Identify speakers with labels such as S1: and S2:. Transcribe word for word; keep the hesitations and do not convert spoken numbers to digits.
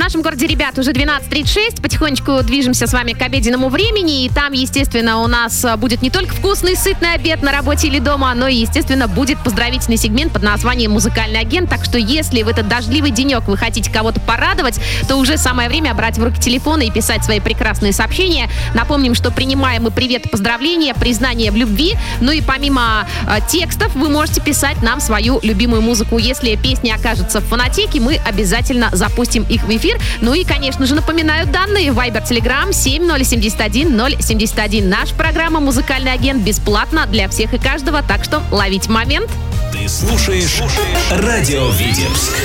S1: нашем городе, ребят, уже двенадцать тридцать шесть. Потихонечку движемся с вами к обеденному времени. И там, естественно, у нас будет не только вкусный, сытный обед на работе или дома, но и, естественно, будет поздравительный сегмент под названием «Музыкальный агент». Так что, если в этот дождливый денек вы хотите кого-то порадовать, то уже самое время брать в руки телефон и писать свои прекрасные сообщения. Напомним, что принимаем мы привет, поздравления, признание в любви. Ну и помимо э, текстов вы можете писать нам свою любимую музыку. Если песня окажется в фонотеке, мы обязательно запустим их в эфир. Ну и, конечно же, напоминаю данные. Вайбер, Телеграм семь ноль семь один ноль семь один. Наша программа «Музыкальный агент» бесплатна для всех и каждого, так что ловите момент.
S2: Ты слушаешь Радио Витебск.